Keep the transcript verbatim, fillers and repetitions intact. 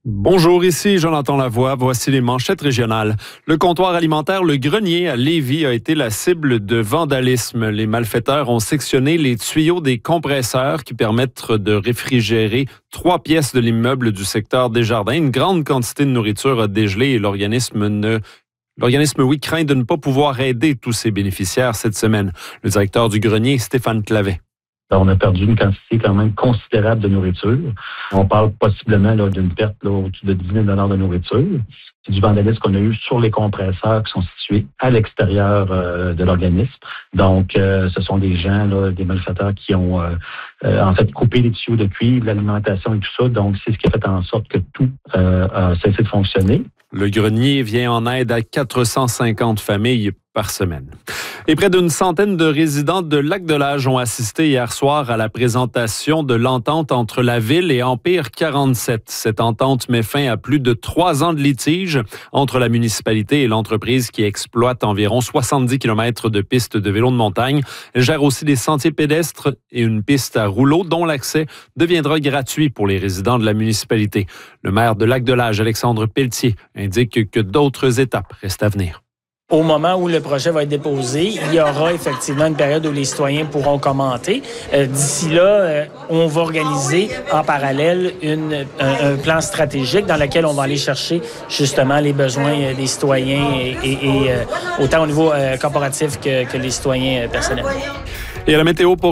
Bonjour, ici Jonathan Lavoie. Voici les manchettes régionales. Le comptoir alimentaire Le Grenier à Lévis a été la cible de vandalisme. Les malfaiteurs ont sectionné les tuyaux des compresseurs qui permettent de réfrigérer trois pièces de l'immeuble du secteur Desjardins. Une grande quantité de nourriture a dégelé et l'organisme ne L'organisme, oui, craint de ne pas pouvoir aider tous ses bénéficiaires cette semaine. Le directeur du grenier, Stéphane Clavet. On a perdu une quantité quand même considérable de nourriture. On parle possiblement là, d'une perte là, au-dessus de dix mille dollars de nourriture. C'est du vandalisme qu'on a eu sur les compresseurs qui sont situés à l'extérieur euh, de l'organisme. Donc, euh, ce sont des gens, là, des malfaiteurs qui ont euh, euh, en fait coupé les tuyaux de cuivre, l'alimentation et tout ça. Donc, c'est ce qui a fait en sorte que tout euh, a cessé de fonctionner. Le grenier vient en aide à quatre cent cinquante familles par semaine. Et près d'une centaine de résidents de Lac-de-L'Âge ont assisté hier soir à la présentation de l'entente entre la ville et Empire quarante-sept. Cette entente met fin à plus de trois ans de litige entre la municipalité et l'entreprise qui exploite environ soixante-dix kilomètres de pistes de vélo de montagne. Elle gère aussi des sentiers pédestres et une piste à rouleaux dont l'accès deviendra gratuit pour les résidents de la municipalité. Le maire de Lac-de-L'Âge, Alexandre Pelletier, indique que d'autres étapes restent à venir. Au moment où le projet va être déposé, il y aura effectivement une période où les citoyens pourront commenter. Euh, d'ici là, euh, on va organiser en parallèle une, un, un plan stratégique dans lequel on va aller chercher justement les besoins euh, des citoyens et, et, et euh, autant au niveau euh, corporatif que, que les citoyens euh, personnels. Et à la météo pour